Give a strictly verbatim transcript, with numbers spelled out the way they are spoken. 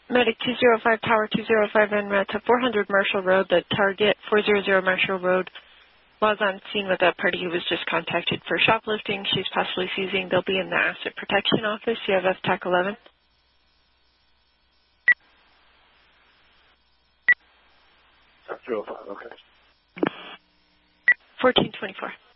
Medic two zero five, Tower two zero five, en route to four hundred Marshall Road. The target, four hundred Marshall Road, was on scene with a party who was just contacted for shoplifting. She's possibly seizing. They'll be in the Asset Protection Office. You have F T A C eleven. two oh five, okay. fourteen twenty-four.